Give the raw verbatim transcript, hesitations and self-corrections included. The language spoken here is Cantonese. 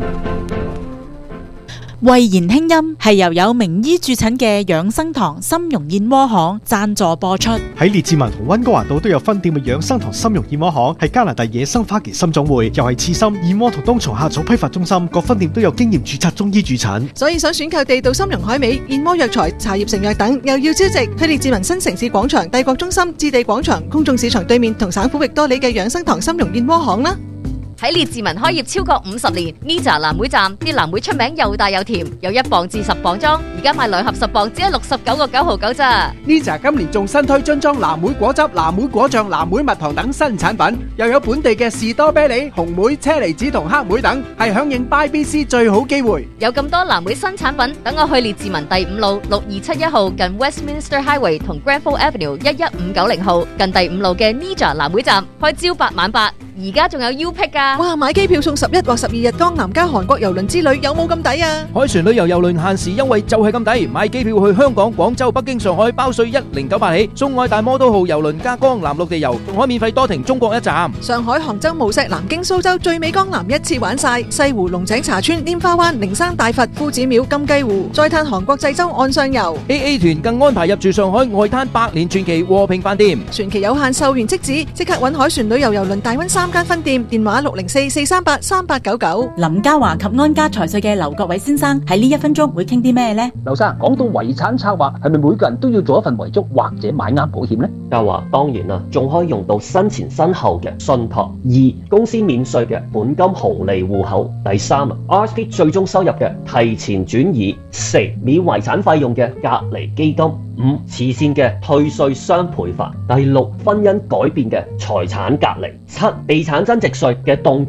慧言輕音係由有名醫駐診嘅養生堂參茸燕窩行贊助播出。 喺列治文同溫哥華島都有分店嘅養生堂參茸燕窩行係加拿大野生花旗參種會，又係刺參、燕窩同冬蟲夏草批發中心，各分店都有經驗註冊中醫駐診。 所以想選購地道參茸海味、燕窩藥材、茶葉成藥等，又要招值，去列治文新城市廣場、帝國中心、置地廣場、公眾市場對面同省府域多里嘅養生堂參茸燕窩行啦。 喺列治文開業超過五十年 ，Nija 藍莓站啲藍莓出名又大又甜，有一磅至十磅裝，而家賣兩盒十磅只係六十九個九毫九咋。 Nija 今年仲新推樽裝藍莓果汁、藍莓果醬、藍莓蜜糖等新產品，又有本地嘅士多啤梨、紅莓、車厘子同黑莓等，係響應 Buy B C 最好機會。 有咁多藍莓新產品，等我去列治文第五路六二七一號近 Westminster Highway 同 Granville Avenue 一一五九零號近第五路嘅 Nija 藍莓站，開朝八晚八。而家仲有 U Pick 噶， 哇！買機票送十一或十二日江南加韓國郵輪之旅，有冇咁抵啊？ 海船旅遊郵輪限時優惠就係咁抵，買機票去香港、廣州、北京、上海包稅一零九八起，送愛大摩都號郵輪加江南陸地遊，仲可免費多停中國一站。 上海、杭州、無錫、南京、蘇州，最美江南一次玩晒，西湖、龍井茶村、拈花灣、靈山大佛、夫子廟、金雞湖，再嘆韓國濟州岸上遊。 A A 團更安排入住上海外灘百年傳奇和平飯店， 船期有限，售完即止，即刻揾海船旅遊郵輪大溫三間分店，電話六零四四三八三八九九。 林家華及安家財稅嘅劉國偉先生喺呢一分鐘會傾啲咩呢？ 劉生，講到遺產策劃，係咪每個人都要做一份遺囑或者買啱保險呢？ 家華當然啦，仲可以用到生前身後嘅信託。二、公司免稅嘅本金紅利戶口。第三啊 ，R S P 最終收入嘅提前轉移。四、免遺產費用嘅隔離基金。五、慈善嘅退稅雙賠法。第六、婚姻改變嘅財產隔離。七、地產增值稅嘅凍